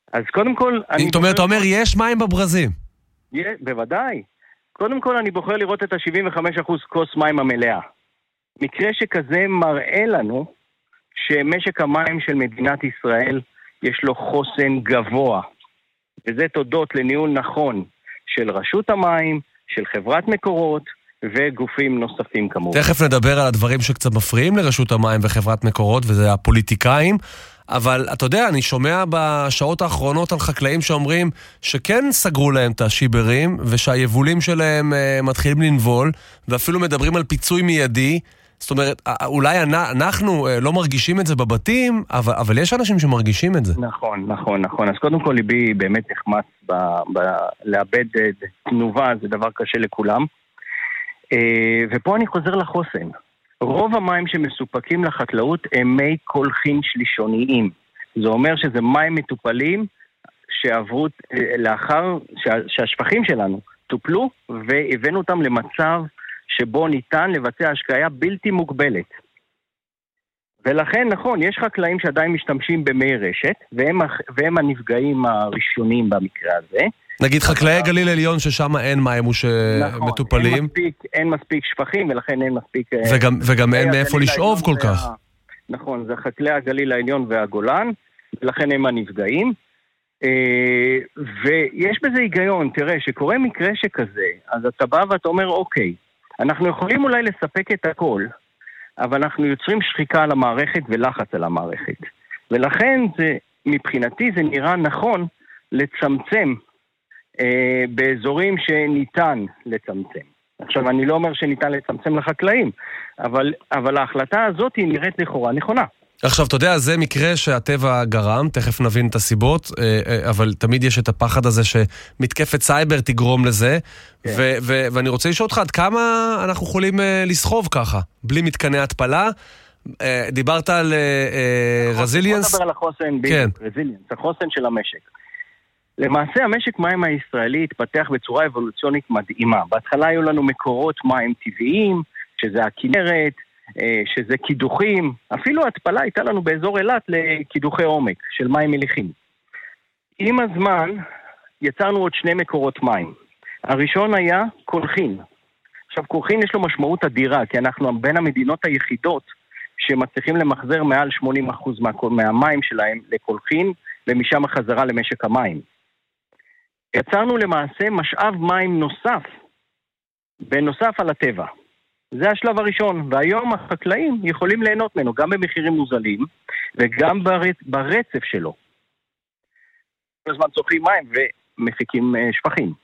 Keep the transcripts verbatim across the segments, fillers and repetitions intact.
אז קודם כל... זאת אומרת, אתה אומר, יש מים בברזים? בוודאי. קודם כל אני בוחר לראות את ה-שבעים וחמישה אחוז כוס מים המלאה. מקרה שכזה מראה לנו שמשק המים של מדינת ישראל יש לו חוסן גבוה. וזה תודות לניהול נכון של רשות המים, של חברת מקורות וגופים נוספים כמובן. תכף נדבר על הדברים שקצת מפריעים לרשות המים וחברת מקורות, וזה הפוליטיקאים. אבל אתה יודע, אני שומע בשעות האחרונות על חקלאים שאומרים שכן סגרו להם את השיברים, ושהיבולים שלהם מתחילים לנבול, ואפילו מדברים על פיצוי מיידי. זאת אומרת, אולי אנחנו לא מרגישים את זה בבתים, אבל, אבל יש אנשים שמרגישים את זה. נכון, נכון, נכון. אז קודם כל ליבי באמת נחמץ ב, ב, לאבד תנובה, זה דבר קשה לכולם. ופה אני חוזר לחוסן. רוב המים שמסופקים לחקלאות הם מי קולחין שלישוניים. זה אומר שזה מים מטופלים שעברו לאחר שהשפכים שלנו טופלו, והבאנו אותם למצב שבו ניתן לבצע השקעה בלתי מוגבלת. ולכן, נכון, יש חקלאים שעדיין משתמשים במי רשת, והם, והם הנפגעים הראשונים במקרה הזה. נגיד חקלאי גליל עליון ששם אין מים שמטופלים. נכון, אין מספיק, אין מספיק שפכים, ולכן אין מספיק... וגם, וגם אין מאיפה לשאוב כל כך. נכון, זה חקלאי הגליל העליון והגולן, ולכן הם הנפגעים. ויש בזה היגיון, תראה, שקורה מקרה שכזה, אז אתה בא ואתה אומר, אוקיי, אנחנו יכולים אולי לספק את הכל, אבל אנחנו יוצרים שחיקה על המערכת ולחץ על המערכת. ולכן זה, מבחינתי זה נראה נכון לצמצם אה, באזורים שניתן לצמצם. עכשיו, אני לא אומר שניתן לצמצם לחקלאים, אבל, אבל ההחלטה הזאת היא נראית לכאורה נכונה. עכשיו, אתה יודע, זה מקרה שהטבע גרם, תכף נבין את הסיבות, אבל תמיד יש את הפחד הזה שמתקפת סייבר תגרום לזה, ו- ו- ואני רוצה לשאול אותך עד כמה אנחנו יכולים לסחוב ככה, בלי מתקני התפלה. דיברת על רזיליאנס. בוא נדבר על החוסן, בדיוק, רזיליאנס, החוסן של המשק. למעשה, המשק מים הישראלי התפתח בצורה אבולוציונית מדהימה. בהתחלה היו לנו מקורות מים טבעיים, שזה הכנרת, שזה קידוחים, אפילו התפלה הייתה לנו באזור אילת לקידוחי עומק של מים מליחים. עם הזמן יצרנו עוד שני מקורות מים. הראשון היה קולחין. עכשיו קולחין יש לו משמעות אדירה, כי אנחנו בין המדינות היחידות שמצליחים למחזר מעל שמונים אחוז מהמים שלהם לקולחין, ומשם החזרה למשק המים. יצרנו למעשה משאב מים נוסף, בנוסף על הטבע. זה השלב הראשון, והיום החקלאים יכולים ליהנות ממנו, גם במחירים מוזלים, וגם ברצ... ברצף שלו. בזמן צורכים מים ומפיקים שפכים.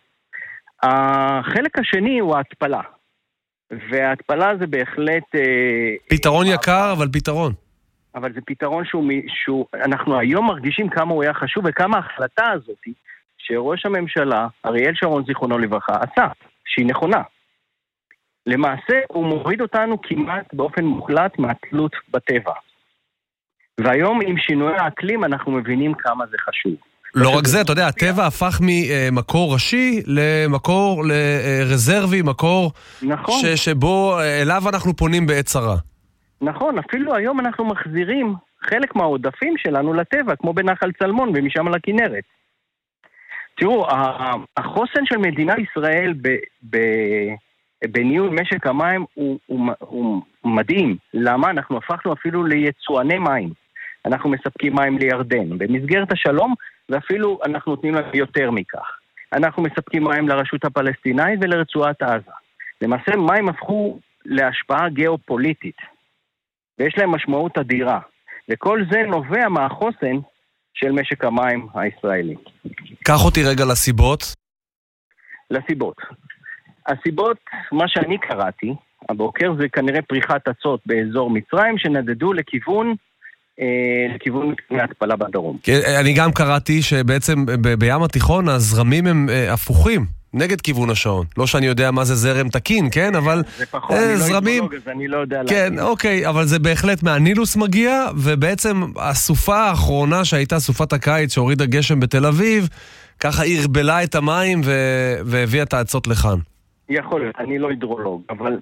החלק השני הוא ההתפלה, וההתפלה זה בהחלט... פתרון יקר, אבל פתרון. אבל זה פתרון שהוא... שהוא... אנחנו היום מרגישים כמה הוא היה חשוב, וכמה ההחלטה הזאת, שראש הממשלה, אריאל שרון זיכרונו לברכה, עשה, שהיא נכונה. למעשה הוא מוריד אותנו כמעט באופן מוחלט מהתלות בטבע. והיום עם שינוי האקלים אנחנו מבינים כמה זה חשוב. לא רק זה, אתה יודע, הטבע הפך ממקור ראשי למקור לרזרבי, מקור שבו אליו אנחנו פונים בעת צרה. נכון, אפילו היום אנחנו מחזירים חלק מהעודפים שלנו לטבע, כמו בנחל צלמון ומשם על הכנרת. תראו, החוסן של מדינת ישראל ב... ב בניהול משק המים הוא, הוא, הוא מדהים. למה? אנחנו הפכנו אפילו ליצואני מים. אנחנו מספקים מים לירדן במסגרת השלום, ואפילו אנחנו נותנים להם יותר מכך. אנחנו מספקים מים לרשות הפלסטינאית ולרצועת עזה. למעשה מים הפכו להשפעה גיאופוליטית, ויש להם משמעות אדירה. וכל זה נובע מהחוסן של משק המים הישראלי. קח אותי רגע לסיבות. לסיבות. הסיבות, מה שאני קראתי, הבוקר זה כנראה פריחת עצות באזור מצרים שנדדו לכיוון, אה, לכיוון מהתפלה בדרום. אני גם קראתי שבעצם ב- בים התיכון הזרמים הם אה, הפוכים, נגד כיוון השעון. לא שאני יודע מה זה זרם תקין, כן? אבל זה פחות, אה, אני זרמים... לא אז אני לא יודע כן, להגיד. אוקיי, אבל זה בהחלט מהנילוס מגיע, ובעצם הסופה האחרונה שהייתה סופת הקיץ שהורידה גשם בתל אביב, ככה הרבלה את המים ו- והביאה את העצות לכאן. יכול להיות, אני לא הידרולוג, אבל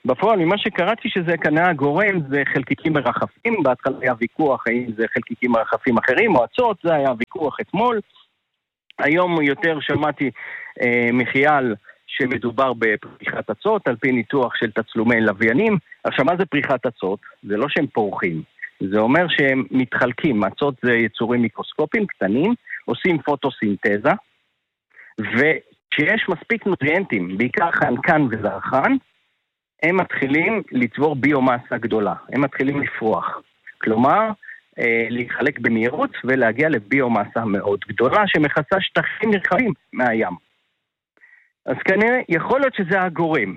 בפועל, ממה שקראתי שזה כנראה הגורם, זה חלקיקים מרחפים, בהתחלה היה ויכוח האם זה חלקיקים מרחפים אחרים, מועצות, זה היה ויכוח אתמול. היום יותר שמעתי אה, מחייל שמדובר בפריחת עצות, על פי ניתוח של תצלומי לוויינים. עכשיו, מה זה פריחת עצות? זה לא שהם פורחים. זה אומר שהם מתחלקים. עצות זה יצורים מיקרוסקופיים קטנים, עושים פוטוסינתזה, וכשיש מספיק נוטריאנטים, בעיקר חנקן וזרחן, הם מתחילים לצבור ביומסה גדולה. הם מתחילים לפרוח. כלומר, אה, להיחלק במהירות ולהגיע לביומסה מאוד גדולה, שמכסה שטחים נרחבים מהים. אז כנראה, יכול להיות שזה הגורם.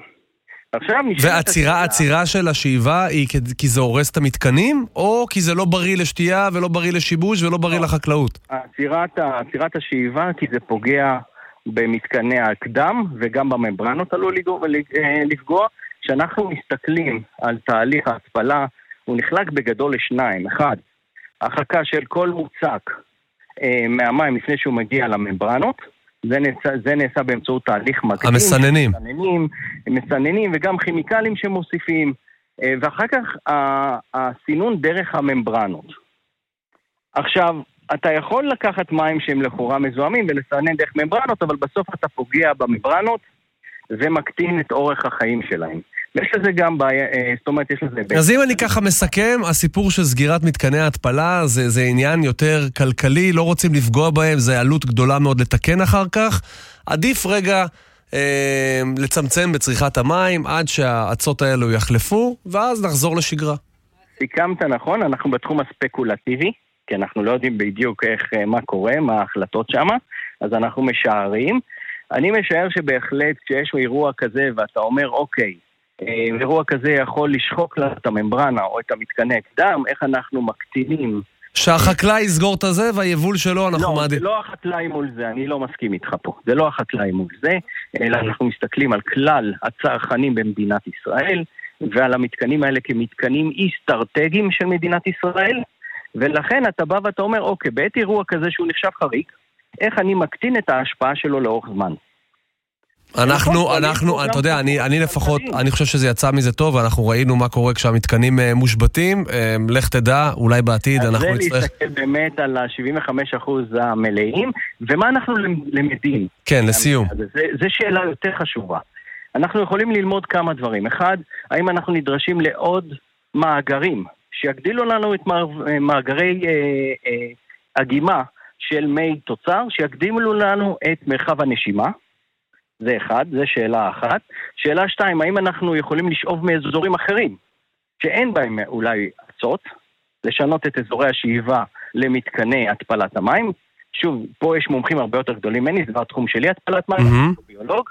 ועצירה, עצירה של השאיבה היא כי זה הורס את המתקנים, או כי זה לא בריא לשתייה ולא בריא לשיבוש ולא בריא לחקלאות? עצירת, עצירת השאיבה כי זה פוגע במתקני הקדם וגם בממברנות עלול לפגוע. כשאנחנו מסתכלים על תהליך ההתפלה, הוא נחלק בגדול לשניים. אחד, החלקה של כל מוצק אה, מהמים לפני שהוא מגיע לממברנות, זה נעשה, זה נעשה באמצעות תהליך מקדים. המסננים. מסננים, מסננים וגם כימיקלים שמוסיפים, ואחר כך הסינון דרך הממברנות. עכשיו, אתה יכול לקחת מים שהם לכאורה מזוהמים ולסנן דרך ממברנות, אבל בסוף אתה פוגע בממברנות ומקטין את אורך החיים שלהם. יש לזה גם בעיה, זאת אומרת, יש לזה... אז אם אני ככה מסכם, הסיפור של סגירת מתקני ההתפלה זה, זה עניין יותר כלכלי, לא רוצים לפגוע בהם, זה עלות גדולה מאוד לתקן אחר כך. עדיף רגע אה, לצמצם בצריכת המים עד שהעצות האלו יחלפו, ואז נחזור לשגרה. סיכמת נכון, אנחנו בתחום הספקולטיבי, כי אנחנו לא יודעים בדיוק איך, מה קורה, מה ההחלטות שם, אז אנחנו משערים. אני משער שבהחלט כשיש אירוע כזה ואתה אומר, אוקיי, אירוע כזה יכול לשחוק לה את הממברנה או את המתקני קדם, איך אנחנו מקטינים. שהחקלאי יסגור את הזה והיבול שלו אנחנו מעדיף. לא, זה לא החקלאי מול זה, אני לא מסכים איתך פה. זה לא החקלאי מול זה, אלא אנחנו מסתכלים על כלל הצרכנים במדינת ישראל, ועל המתקנים האלה כמתקנים אסטרטגיים של מדינת ישראל, ולכן אתה בא ואתה אומר, אוקיי, בעת אירוע כזה שהוא נחשב חריג, איך אני מקטין את ההשפעה שלו לאורך זמן. אנחנו, אנחנו, אתה יודע, אני, אני לפחות, אני חושב שזה יצא מזה טוב, אנחנו ראינו מה קורה כשהמתקנים מושבתים, לך תדע, אולי בעתיד אנחנו נצטרך... זה להסתכל באמת על ה-שבעים וחמישה אחוז המלאים, ומה אנחנו למדים? כן, לסיום. זה, זה שאלה יותר חשובה. אנחנו יכולים ללמוד כמה דברים. אחד, האם אנחנו נדרשים לעוד מאגרים, שיגדילו לנו את מאגרי אה, אה, הגימה של מי תוצר, שיגדילו לנו את מרחב הנשימה, זה אחד, זה שאלה אחת. שאלה שתיים, האם אנחנו יכולים לשאוב מאזורים אחרים, שאין בהם אולי עצות, לשנות את אזורי השאיבה למתקני התפלת המים. שוב, פה יש מומחים הרבה יותר גדולים ממני, זה התחום שלי, התפלת מים, mm-hmm. אני ביולוג.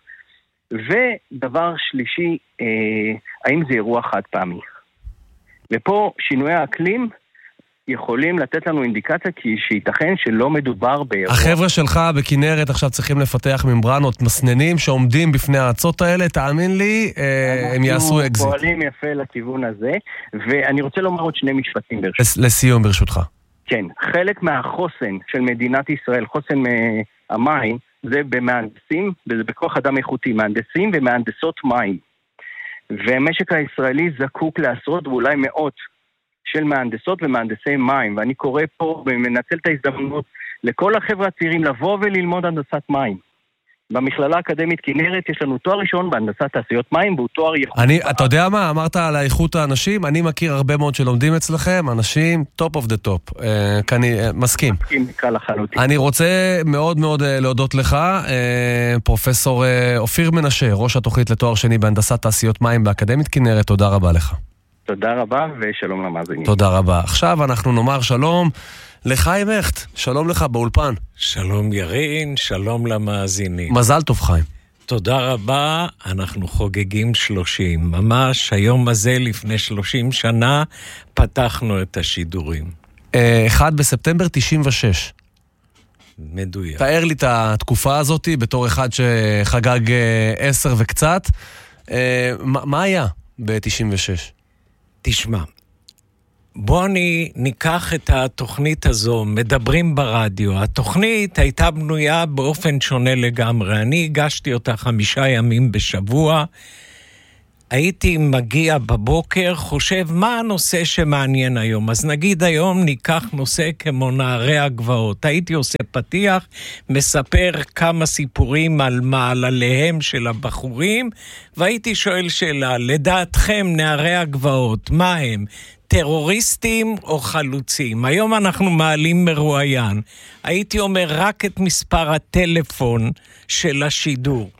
ודבר שלישי, אה, האם זה אירוע חד פעמי? ופה שינויי האקלים יכולים לתת לנו אינדיקציה כי שייתכן שלא מדובר באירוע. החבר'ה שלך בכנרת עכשיו צריכים לפתח ממברנות מסננים שעומדים בפני הארצות האלה, תאמין לי, הם יעשו אקזיט. אנחנו פועלים יפה לכיוון הזה, ואני רוצה לומר עוד שני משפטים ברשותך. לסיום ברשותך. כן, חלק מהחוסן של מדינת ישראל, חוסן המים, זה במהנדסים, זה בכוח אדם איכותי, מהנדסים ומהנדסות מים. והמשק הישראלי זקוק לעשרות ואולי מאות של מהנדסות ומהנדסי מים, ואני קורא פה ומנצל את ההזדמנות לכל החבר'ה הצעירים לבוא וללמוד הנדסת מים. במכללה האקדמית כנרת יש לנו תואר ראשון בהנדסת תעשיות מים, והוא תואר איכות. אני, אתה יודע מה? אמרת על האיכות האנשים, אני מכיר הרבה מאוד שלומדים אצלכם, אנשים top of the top. אה, כני, אה, מסכים. מסכים נקרא לחלוטין. אני רוצה מאוד מאוד אה, להודות לך, אה, פרופסור אה, אופיר מנשה, ראש התוכנית לתואר שני בהנדסת תעשיות מים באקדמית כנרת, תודה רבה לך. תודה רבה ושלום למאזינים. תודה רבה. עכשיו אנחנו נאמר שלום לחיים הכט. שלום לך באולפן. שלום ירין, שלום למאזינים. מזל טוב חיים. תודה רבה, אנחנו חוגגים שלושים. ממש היום הזה לפני שלושים שנה פתחנו את השידורים. אחד בספטמבר תשעים ושש. מדויק. תאר לי את התקופה הזאת בתור אחד שחגג עשר וקצת. מה היה ב-תשעים ושש? תשמע, בוא אני ניקח את התוכנית הזו, מדברים ברדיו. התוכנית הייתה בנויה באופן שונה לגמרי. אני הגשתי אותה חמישה ימים בשבוע, הייתי מגיע בבוקר, חושב מה הנושא שמעניין היום. אז נגיד היום ניקח נושא כמו נערי הגבעות. הייתי עושה פתיח, מספר כמה סיפורים על מעלליהם של הבחורים, והייתי שואל שאלה, לדעתכם נערי הגבעות, מה הם? טרוריסטים או חלוצים? היום אנחנו מעלים מרואיין. הייתי אומר רק את מספר הטלפון של השידור.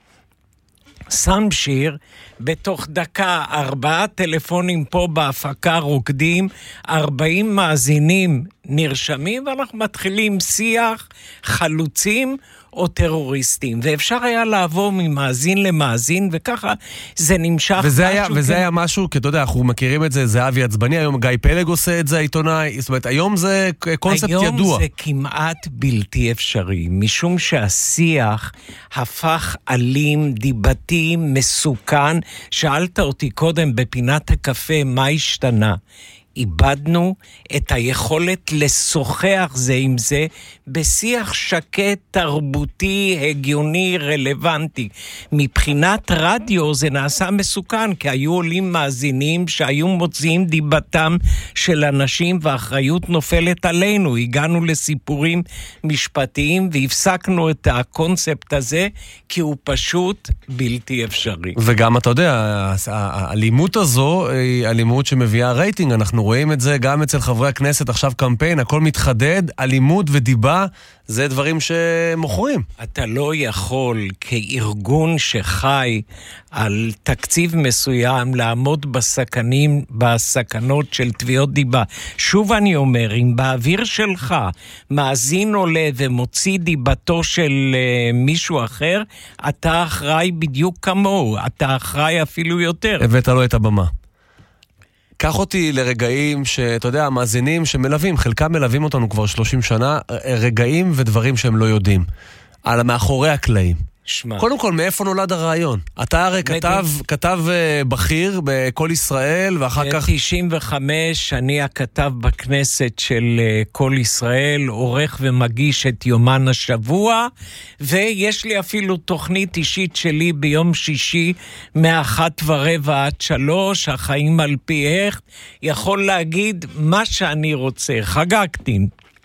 שם שיר, בתוך דקה ארבעה טלפונים פה בהפקה רוקדים, ארבעים מאזינים נרשמים, ואנחנו מתחילים שיח חלוצים או טרוריסטים, ואפשר היה לעבור ממאזין למאזין, וככה זה נמשך. וזה היה, וזה היה משהו, כי אתה יודע, אנחנו מכירים את זה, זה אבי עצבני, היום גיא פלג עושה את זה, העיתונאי, זאת אומרת, היום זה קונספט היום ידוע. היום זה כמעט בלתי אפשרי, משום שהשיח הפך אלים, דיבתי, מסוכן. שאלת אותי קודם בפינת הקפה, מה השתנה? איבדנו את היכולת לשוחח זה עם זה בשיח שקט, תרבותי, הגיוני, רלוונטי. מבחינת רדיו זה נעשה מסוכן, כי היו עולים מאזינים שהיו מוציאים דיבתם של אנשים, והאחריות נופלת עלינו. הגענו לסיפורים משפטיים והפסקנו את הקונספט הזה, כי הוא פשוט בלתי אפשרי. וגם אתה יודע, האלימות הזו היא אלימות שמביאה רייטינג, אנחנו רואים את זה גם אצל חברי הכנסת, עכשיו קמפיין, הכל מתחדד, אלימות ודיבה, זה דברים שמוכרים. אתה לא יכול כארגון שחי על תקציב מסוים לעמוד בסכנים, בסכנות של תביעות דיבה. שוב אני אומר, אם באוויר שלך מאזין עולה ומוציא דיבתו של uh, מישהו אחר, אתה אחראי בדיוק כמוהו, אתה אחראי אפילו יותר. הבאת לו את הבמה. קח אותי לרגעים שאתה יודע, המאזינים שמלווים, חלקם מלווים אותנו כבר שלושים שנה, רגעים ודברים שהם לא יודעים. על מאחורי הקלעים. שמה. קודם כל, מאיפה נולד הרעיון? אתה הרי כתב, כתב בכיר בכל ישראל, ואחר כך... ב-תשעים וחמש, אני הכתב בכנסת של כל ישראל, עורך ומגיש את יומן השבוע, ויש לי אפילו תוכנית אישית שלי ביום שישי, מאחת ורבע עד שלוש, החיים על פי איך, יכול להגיד מה שאני רוצה, חגגתי.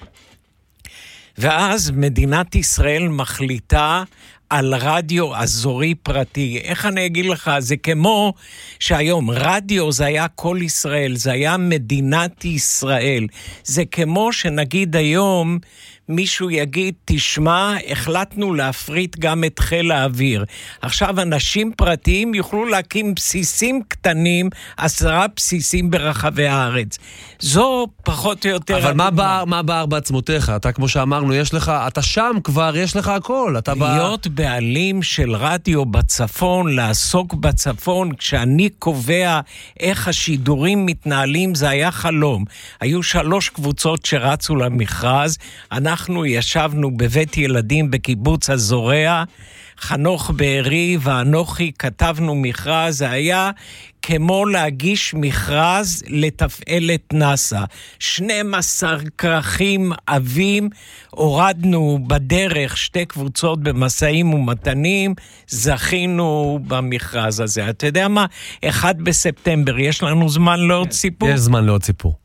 ואז מדינת ישראל מחליטה על רדיו אזורי פרטי. איך אני אגיד לך? זה כמו שהיום רדיו זה היה כל ישראל, זה היה מדינת ישראל. זה כמו שנגיד היום מישהו יגיד, תשמע, החלטנו להפריט גם את חיל האוויר. עכשיו אנשים פרטיים יוכלו להקים בסיסים קטנים, עשרה בסיסים ברחבי הארץ. זו פחות או יותר... אבל מה בער, מה בער בעצמותיך? אתה כמו שאמרנו, יש לך, אתה שם כבר, יש לך הכל. אתה להיות בא... בעלים של רדיו בצפון, לעסוק בצפון, כשאני קובע איך השידורים מתנהלים, זה היה חלום. היו שלוש קבוצות שרצו למכרז, אנחנו ישבנו בבית ילדים בקיבוץ הזורע, חנוך בארי ואנוכי כתבנו מכרז, זה היה כמו להגיש מכרז לתפעל את נאסא. שנים עשר כרכים עבים, הורדנו בדרך שתי קבוצות במסעים ומתנים, זכינו במכרז הזה. אתה יודע מה? אחד בספטמבר, יש לנו זמן לעוד סיפור? יש זמן לעוד סיפור.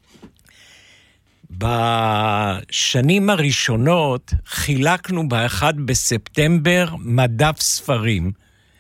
בשנים הראשונות חילקנו באחד בספטמבר מדף ספרים.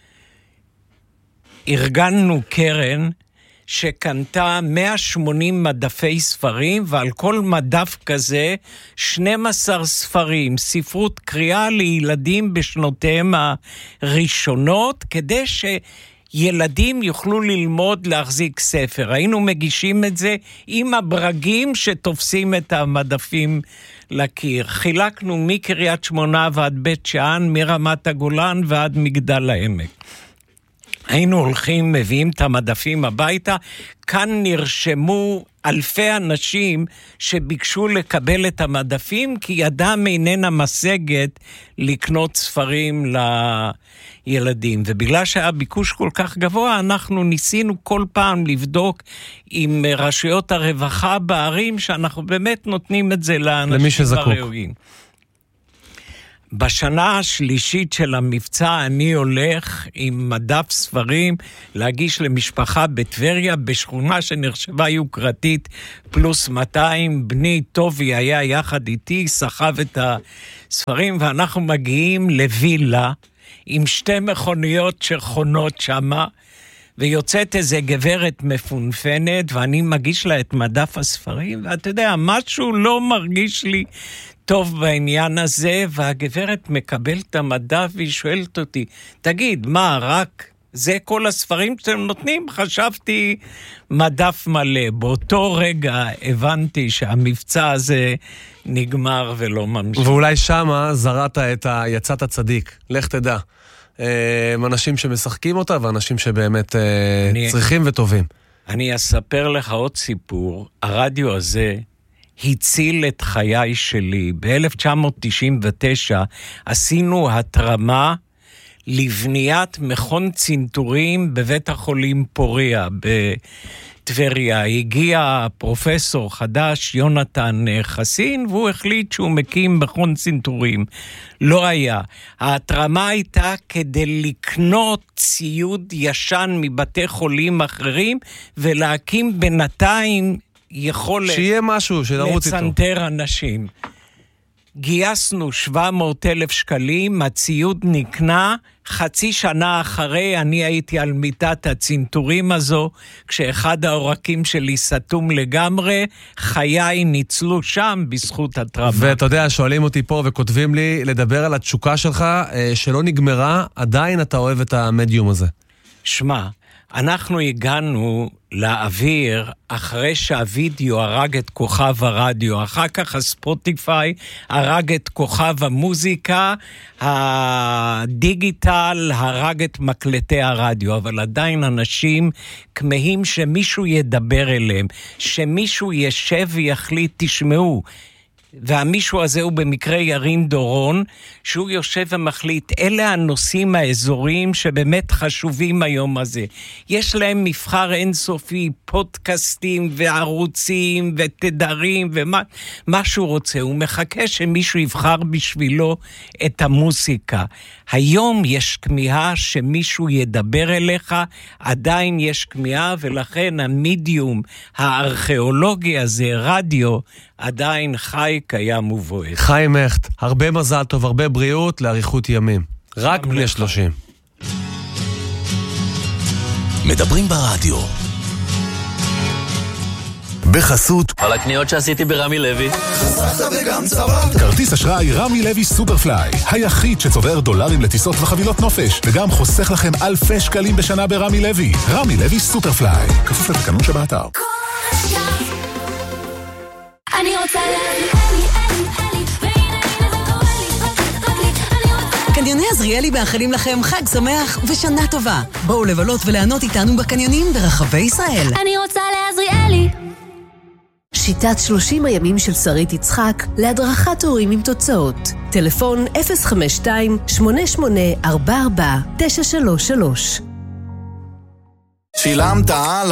ארגנו קרן שקנתה מאה ושמונים מדפי ספרים, ועל כל מדף כזה שנים עשר ספרים, ספרות קריאה לילדים בשנותיהם הראשונות, כדי ש... ילדים יוכלו ללמוד להחזיק ספר. היינו מגישים את זה עם הברגים שתופסים את המדפים לקיר. חילקנו מקריית שמונה ועד בית שאן, מרמת הגולן ועד מגדל העמק. היינו הולכים, מביאים את המדפים הביתה, כאן נרשמו אלפי אנשים שביקשו לקבל את המדפים, כי ידם איננה משגת לקנות ספרים לילדים. ובגלל שהיה ביקוש כל כך גבוה, אנחנו ניסינו כל פעם לבדוק עם רשויות הרווחה בערים, שאנחנו באמת נותנים את זה לאנשים הראויים. בשנה השלישית של המבצע אני הולך עם מדף ספרים להגיש למשפחה בטבריה בשכונה שנחשבה יוקרתית פלוס מאתיים. בני טובי היה יחד איתי, סחב את הספרים, ואנחנו מגיעים לווילה עם שתי מכוניות שחונות שמה, ויוצאת איזה גברת מפונפנת, ואני מגיש לה את מדף הספרים, ואתה יודע, משהו לא מרגיש לי טוב בעניין הזה, והגברת מקבלת את המדף, והיא שואלת אותי, תגיד, מה, רק זה כל הספרים שאתם נותנים? חשבתי מדף מלא. באותו רגע הבנתי שהמבצע הזה נגמר ולא ממשיך. ואולי שמה זרעת את ה... יצאת צדיק, לך תדע. אנשים שמשחקים אותה ואנשים שבאמת אני, צריכים וטובים. אני אספר לך עוד סיפור. הרדיו הזה הציל את חיי שלי. ב-אלף תשע מאות תשעים ותשע עשינו התרמה לבניית מכון צנתורים בבית החולים פוריה בטבריה. הגיע פרופסור חדש, יונתן חסין, והוא החליט שהוא מקים מכון צנתורים. לא היה. ההתרמה הייתה כדי לקנות ציוד ישן מבתי חולים אחרים, ולהקים בינתיים יכולת שיהיה משהו שנרוץ איתו. לצנתר אנשים. גייסנו שבע מאות אלף שקלים, הציוד נקנה, חצי שנה אחרי אני הייתי על מיטת הצנתורים הזו, כשאחד העורקים שלי סתום לגמרי, חיי ניצלו שם בזכות התרמה. ואתה יודע, שואלים אותי פה וכותבים לי לדבר על התשוקה שלך, שלא נגמרה, עדיין אתה אוהב את המדיום הזה. שמע, אנחנו הגענו לאוויר אחרי שהווידאו הרג את כוכב הרדיו, אחר כך הספוטיפיי הרג את כוכב המוזיקה, הדיגיטל הרג את מקלטי הרדיו, אבל עדיין אנשים כמהים שמישהו ידבר אליהם, שמישהו ישב ויחליט, תשמעו, והמישהו הזה הוא במקרה ירין דורון, שהוא יושב ומחליט, אלה הנושאים האזוריים שבאמת חשובים היום הזה. יש להם מבחר אינסופי, פודקאסטים וערוצים ותדרים ומה מה שהוא רוצה. הוא מחכה שמישהו יבחר בשבילו את המוסיקה. היום יש כמיהה שמישהו ידבר אליך, עדיין יש כמיהה, ולכן המדיום הארכיאולוגי הזה, רדיו, עדיין חי, קיים ובועט. חיים הכט, הרבה מזל טוב, הרבה בריאות, לאריכות ימים. רק בני שלושים. מדברים ברדיו. בחסות על הקניות שעשיתי ברמי לוי. חסכת וגם צברת. כרטיס אשראי רמי לוי סופרפליי, היחיד שצובר דולרים לטיסות וחבילות נופש, וגם חוסך לכם אלפי שקלים בשנה ברמי לוי. רמי לוי סופרפליי, כפוף לתקנון שבאתר. אני רוצה להביא אלי, אלי, אלי, והנה הנה זה קורה לי, רק לי, אני רוצה... קניוני עזריאלי מאחלים לכם חג שמח ושנה טובה. בואו לבלות ולענות איתנו בקניונים ברחבי ישראל. אני רוצה לעזריאלי. שיטת שלושים הימים של שרית יצחק להדרכת הורים עם תוצאות. טלפון אפס חמש שתיים שמונה שמונה ארבע ארבע תשע שלוש שלוש. שילמת על